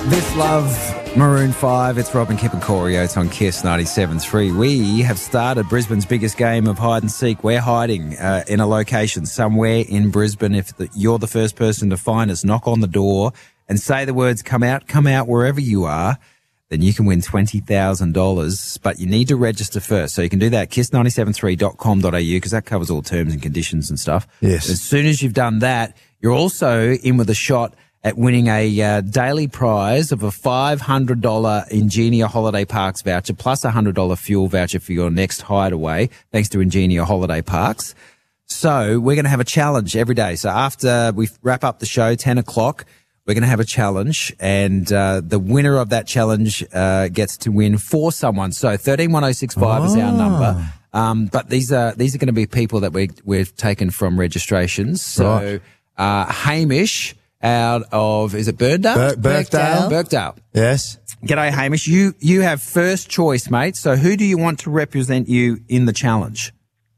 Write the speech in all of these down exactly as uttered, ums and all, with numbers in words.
This Love, Maroon five, it's Robin, Kip and Corey Oates on Kiss ninety-seven point three. We have started Brisbane's biggest game of hide and seek. We're hiding uh, in a location somewhere in Brisbane. If the, you're the first person to find us, knock on the door and say the words, come out, come out wherever you are, then you can win twenty thousand dollars. But you need to register first. So you can do that, kiss nine seven three dot com dot a u, because that covers all terms and conditions and stuff. Yes. As soon as you've done that, you're also in with a shot at winning a uh, daily prize of a five hundred dollars Ingenia Holiday Parks voucher plus a one hundred dollars fuel voucher for your next hideaway, thanks to Ingenia Holiday Parks. So we're going to have a challenge every day. So after we wrap up the show, ten o'clock, we're going to have a challenge, and uh, the winner of that challenge uh, gets to win for someone. So thirteen one oh six five oh. is our number. Um, but these are these are going to be people that we, we've taken from registrations. So Right. uh, Hamish out of, is it Birkdale? Bir- Birkdale. Birkdale. Yes. G'day, Hamish. You you have first choice, mate. So who do you want to represent you in the challenge?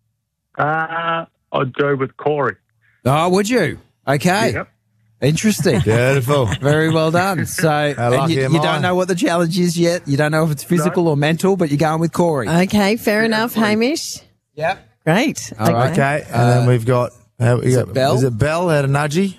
Uh, I'd go with Corey. Oh, would you? Okay. Yep. Interesting. Beautiful. Very well done. So and lucky you, am you I? don't know what the challenge is yet. You don't know if it's physical or mental, but you're going with Corey. Okay, fair enough, Hamish. Yep. Great. All right. Okay. And then we've got, uh, we is got it Belle? Is it Belle out of Nudgy?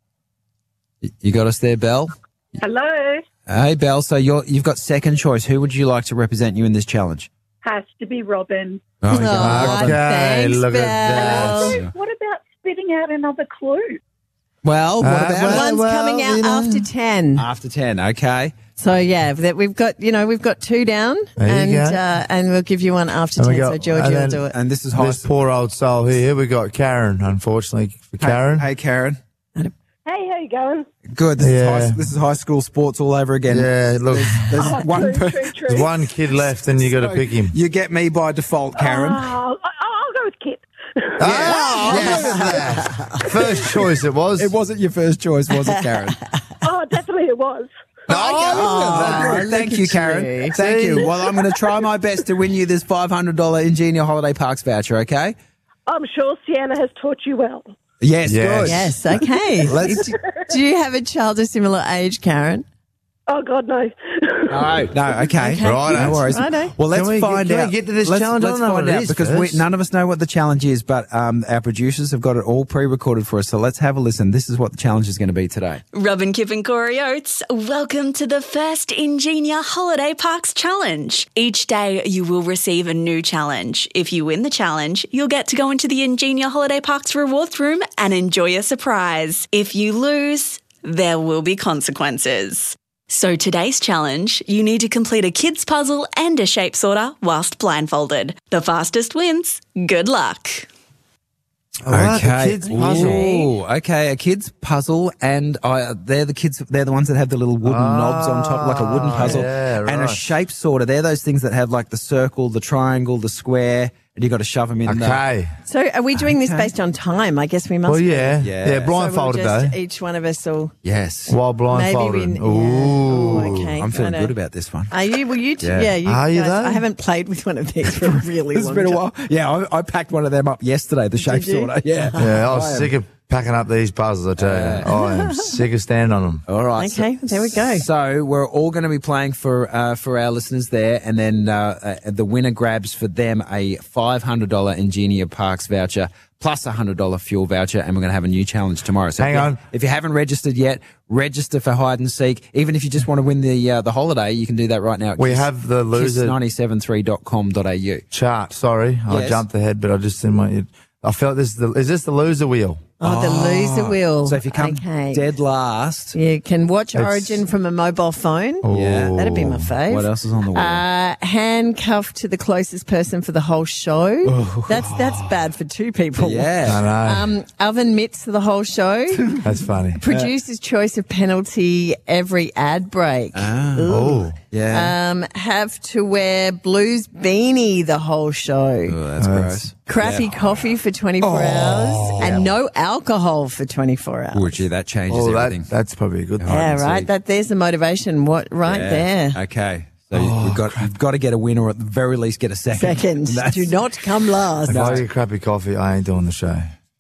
You got us there, Belle? Hello. Hey, Belle. So you're, you've got second choice. Who would you like to represent you in this challenge? Has to be Robin. Oh, you Oh, got Robin. Okay, thanks, look at Belle. that. Yeah. What about spitting out another clue? Well, what Uh, about well- it? One's coming out you know. after ten. After ten, okay. So yeah, that we've got, you know, we've got two down, There and you go. uh, and we'll give you one after And we ten. got- So Georgie and will then- do it. And this is high This poor old soul here. We got Karen, unfortunately, for Karen. Hey, Karen. Hey, how you going? Good. This, Yeah. is high, this is high school sports all over again. Yeah, look, There's Oh, one true, per- true, true. there's one kid left and you got to pick him. You get me by default, Karen. Oh, I- I'll go with Kit. Oh, Yes. look at that. First choice it was. It wasn't your first choice, was it, Karen? Oh, definitely it was. Oh, look thank at you, Karen. you. Thank you. Well, I'm going to try my best to win you this five hundred dollars Ingenia Holiday Parks voucher, okay? I'm sure Sienna has taught you well. Yes, Yes. good. Yes, okay. Let's- do, do you have a child of similar age, Karen? Oh, God, no. No, no, okay. Okay. Right, No worries. Righto. Well, let's Can we get- find can we out. get to this let's, challenge? I Let's don't know find what it out is because we, first. none of us know what the challenge is, but um, our producers have got it all pre-recorded for us. So let's have a listen. This is what the challenge is going to be today. Robin, Kip and Corey Oates, welcome to the first Ingenia Holiday Parks Challenge. Each day you will receive a new challenge. If you win the challenge, you'll get to go into the Ingenia Holiday Parks rewards room and enjoy a surprise. If you lose, there will be consequences. So today's challenge, you need to complete a kid's puzzle and a shape sorter whilst blindfolded. The fastest wins. Good luck. All right, a kid's puzzle. Ooh, okay, a kid's puzzle, and I, they're the kids. They're the ones that have the little wooden knobs on top, like a wooden puzzle, yeah, and a right. shape sorter. They're those things that have like the circle, the triangle, the square, and you got to shove them in. Okay. So are we doing this Okay. based on time? I guess we must. Well, yeah. Yeah. Yeah, So So blindfolded we'll just, though. each one of us will. Yes, While Maybe blindfolded. we. Yeah. Ooh. Oh, okay. I'm feeling Righto. good about this one. Are you? Will you? T- Yeah. yeah. you Are you guys- though? I haven't played with one of these for a really It's long been a time. while. Yeah, I, I packed one of them up yesterday. The shape Did you? sorter. Yeah. Yeah, I I was am. sick of packing up these puzzles, I tell you. I am sick of standing on them. All right. Okay, there we go. So we're all going to be playing for uh, for our listeners there, and then uh, uh, the winner grabs for them a five hundred dollars Ingenia Parks voucher plus a one hundred dollars fuel voucher, and we're going to have a new challenge tomorrow. So Hang if you, on. if you haven't registered yet, register for hide and seek. Even if you just want to win the uh, the holiday, you can do that right now. At We kiss, have the loser- kiss nine seven three dot com dot a u. Chart, sorry. I Yes. jumped ahead, but I just didn't want you. I felt this is the, is this the loser wheel? Oh, the loser wheel. So if you come okay. dead last, You can watch It's- Origin from a mobile phone. Yeah. That'd be my fave. what else is on the wheel? Uh, handcuffed to the closest person for the whole show. That's that's bad for two people. yeah. I know. Um, oven mitts for the whole show. That's funny. Producer's choice of penalty every ad break. Oh. yeah. Um, have to wear blues beanie the whole show. oh, that's gross. Crappy coffee for twenty-four hours and no alcohol for twenty-four hours. Oh, gee, that changes Oh, everything. that, that's probably a good one. Yeah, and right. seek. That there's the motivation. What right Yeah. there. Okay. So you we've got you've got to get a win, or at the very least get a second. Second, That's- do not come last. If I get crappy coffee, I ain't doing the show.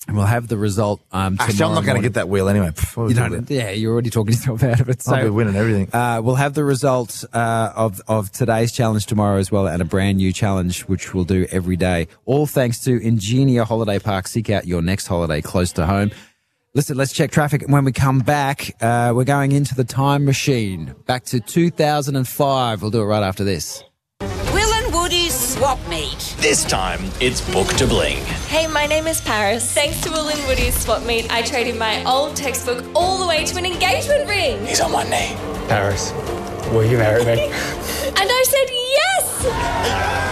And we'll have the result um, tomorrow Actually, I'm not going to morning. get that wheel anyway. Pff, what You was don't, it? yeah, you're already talking yourself out of it. So, I'll be winning everything. Uh, we'll have the results uh, of, of today's challenge tomorrow as well, and a brand new challenge, which we'll do every day. All thanks to Ingenia Holiday Park. Seek out your next holiday close to home. Listen, let's check traffic. When we come back, uh, we're going into the time machine. Back to two thousand five. We'll do it right after this. Will and Woody's Swap Meet. This time, it's Book to Bling. Hey, my name is Paris. Thanks to Will and Woody's Swap Meet, I traded my old textbook all the way to an engagement ring. He's on one knee. Paris, will you marry me? And I said yes!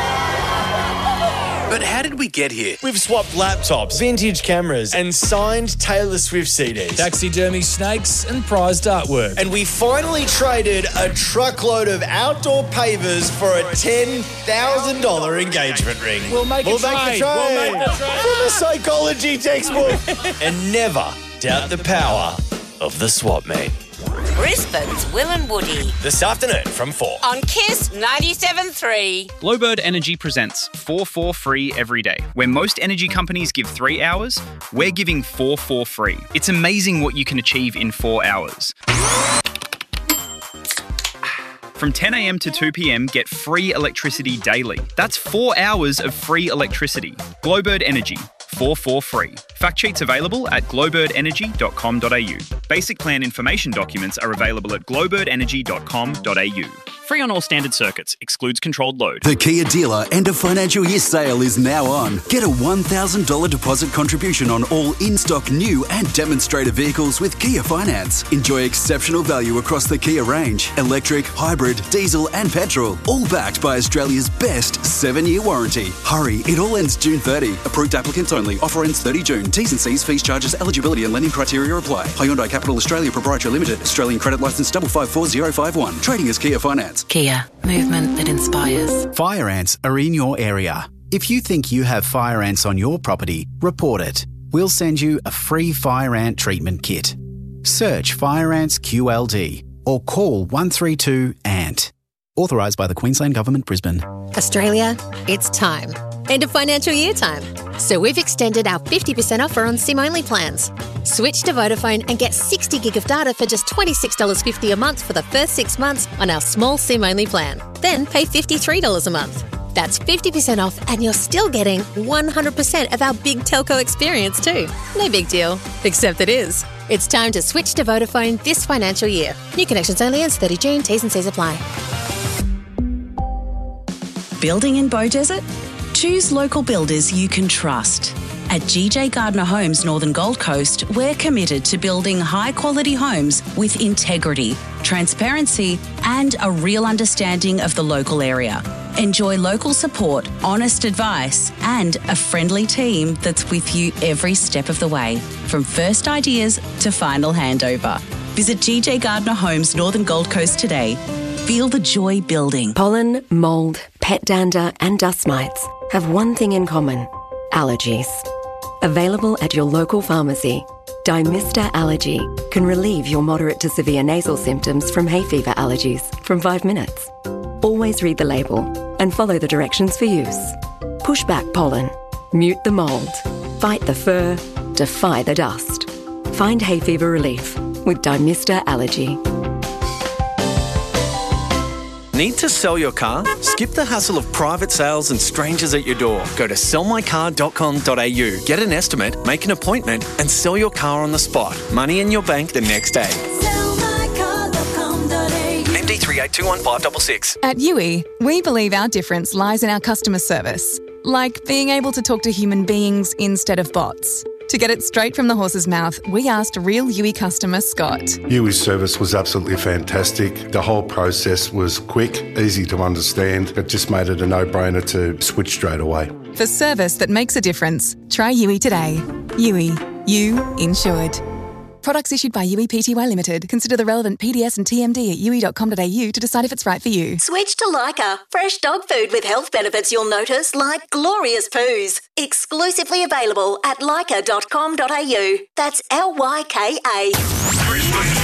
But how did we get here? We've swapped laptops, vintage cameras, and signed Taylor Swift C Ds. Taxidermy snakes and prized artwork. And we finally traded a truckload of outdoor pavers for a ten thousand dollars engagement ring. We'll make we'll a trade. Make the trade. We'll make the trade. From a psychology textbook. And never doubt the power of the swap meet. Brisbane's Will and Woody. This afternoon from four. On Kiss ninety-seven three. Glowbird Energy presents four four free every day. Where most energy companies give three hours, we're giving four four free. It's amazing what you can achieve in four hours. From ten a.m. to two p.m, get free electricity daily. That's four hours of free electricity. Glowbird Energy, four four free. Fact sheets available at glowbird energy dot com dot a u. Basic plan information documents are available at glowbird energy dot com dot a u. Free on all standard circuits. Excludes controlled load. The Kia dealer end of financial year sale is now on. Get a one thousand dollars deposit contribution on all in-stock new and demonstrator vehicles with Kia Finance. Enjoy exceptional value across the Kia range. Electric, hybrid, diesel and petrol. All backed by Australia's best seven-year warranty. Hurry, it all ends June thirtieth. Approved applicants only. Offer ends thirtieth of June. T's and C's, fees, charges, eligibility and lending criteria apply. Hyundai Capital Australia Proprietary Limited. Australian credit licence double five four zero five one. Trading as Kia Finance. Kia, movement that inspires. Fire ants are in your area. If you think you have fire ants on your property, report it. We'll send you a free fire ant treatment kit. Search Fire Ants Q L D or call one three two A N T. Authorised by the Queensland Government, Brisbane. Australia, it's time. End of financial year time. So we've extended our fifty percent offer on SIM-only plans. Switch to Vodafone and get sixty gig of data for just twenty-six dollars fifty a month for the first six months on our small SIM-only plan. Then pay fifty-three dollars a month. That's fifty percent off and you're still getting one hundred percent of our big telco experience too. No big deal, except it is. It's time to switch to Vodafone this financial year. New connections only ends thirtieth of June. T's and C's apply. Building in Beaudesert? Choose local builders you can trust. At G J Gardner Homes Northern Gold Coast, we're committed to building high-quality homes with integrity, transparency, and a real understanding of the local area. Enjoy local support, honest advice, and a friendly team that's with you every step of the way, from first ideas to final handover. Visit G J Gardner Homes Northern Gold Coast today. Feel the joy building. Pollen, mould, pet dander and dust mites have one thing in common: allergies. Available at your local pharmacy, Dymista Allergy can relieve your moderate to severe nasal symptoms from hay fever allergies from five minutes. Always read the label and follow the directions for use. Push back pollen, mute the mould, fight the fur, defy the dust. Find hay fever relief with Dymista Allergy. Need to sell your car? Skip the hassle of private sales and strangers at your door. Go to sell my car dot com dot a u. Get an estimate, make an appointment, and sell your car on the spot. Money in your bank the next day. sell my car dot com dot a u. M D three eight two one five six six. At U I, we believe our difference lies in our customer service, like being able to talk to human beings instead of bots. To get it straight from the horse's mouth, we asked real U I customer Scott. U I's service was absolutely fantastic. The whole process was quick, easy to understand. It just made it a no-brainer to switch straight away. For service that makes a difference, try U I today. U I, you insured. Products issued by U I Pty Limited. Consider the relevant P D S and T M D at u i dot com dot a u to decide if it's right for you. Switch to Lyca. Fresh dog food with health benefits you'll notice, like glorious poos. Exclusively available at lyca dot com dot a u. That's L Y K A. Brisbane traffic.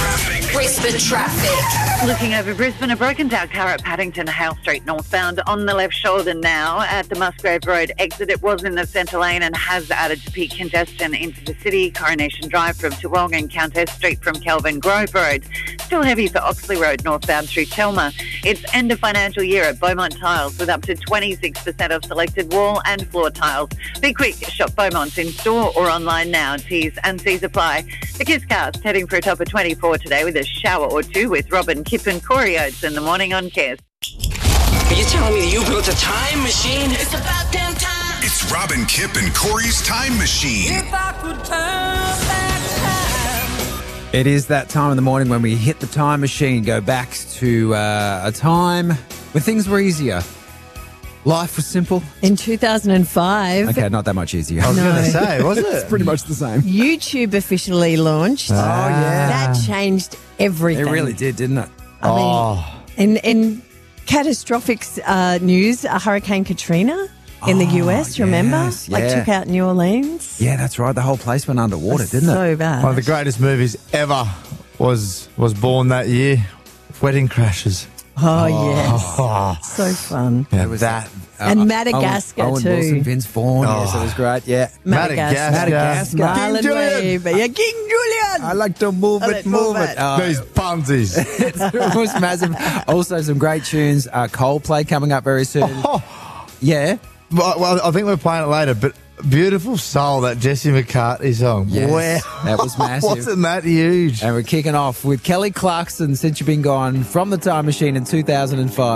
Brisbane traffic. Looking over Brisbane, a broken down car at Paddington Hale Street northbound on the left shoulder now at the Musgrave Road exit. It was in the centre lane and has added to peak congestion into the city. Coronation Drive from Toowong and Countess Street from Kelvin Grove Road. Still heavy for Oxley Road northbound through Telma. It's end of financial year at Beaumont Tiles with up to twenty-six percent off selected wall and floor tiles. Be quick, shop Beaumont's in store or online now. T's and C's apply. The Kiss Cast heading for a top of twenty-four today with a shower or two with Robin, Kip and Corey Oates in the morning on Kiss. Are you telling me you built a time machine? It's about damn time. It's Robin, Kip and Corey's Time Machine. If I could turn back time. It is that time in the morning when we hit the time machine, go back to uh, a time when things were easier. Life was simple. In two thousand five. Okay, not that much easier. I was No. going to say, was it? It's pretty much the same. YouTube officially launched. Oh, yeah. That changed everything. It really did, didn't it? I mean, Oh, in, in catastrophic uh, news, uh, Hurricane Katrina in the U S, remember? yes, Like yeah. took out New Orleans. Yeah, that's right. The whole place went underwater, didn't it? So bad. one of the greatest movies ever was was born that year. Wedding Crashes. Oh, yes. Oh, So fun. yeah, It was that. And Madagascar, Owen, Owen too. Wilson, Vince Vaughn. Oh. Yes, it was great. Yeah. Madagascar. Madagascar. Smile and King Julian. wave. Yeah, King Julian. I like to move I it, like move move it. it. Oh, These punsies. it was massive. Also, some great tunes. Uh, Coldplay coming up very soon. Oh, Yeah. well, well, I think we're playing it later, but Beautiful Soul, that Jesse McCartney song. Yes, Wow. that was massive. Wasn't that huge? And we're kicking off with Kelly Clarkson, Since You've Been Gone, from the Time Machine in two thousand five.